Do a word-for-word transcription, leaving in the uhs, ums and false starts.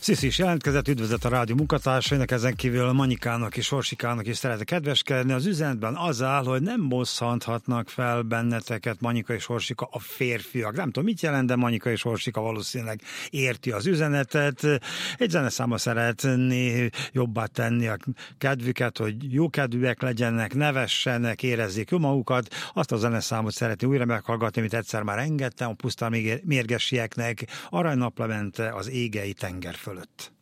Sziszi is jelentkezett, üdvözlet a rádió munkatársainak, ezen kívül Manyikának és Sorsikának is szeretek kedveskedni. Az üzenetben az áll, hogy nem bosszanthatnak fel benneteket Manyika és Sorsika a férfiak. Nem tudom, mit jelent, de Manyika és Sorsika valószínűleg érti az üzenetet. Egy zeneszámba szeretné jobbá tenni a kedvüket, hogy jókedvűek legyenek, nevessenek, érezzék jó magukat. Azt a zeneszámot szeretné újra meghallgatni, amit egyszer már engedtem a pusztán mérgesieknek. Aranynaplemente az égei tenger fölött.